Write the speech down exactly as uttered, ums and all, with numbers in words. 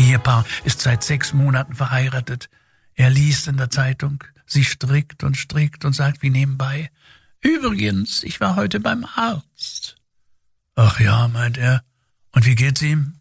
Ehepaar ist seit sechs Monaten verheiratet. Er liest in der Zeitung, sie strickt und strickt und sagt wie nebenbei: Übrigens, ich war heute beim Arzt. Ach ja, meint er. Und wie geht's ihm?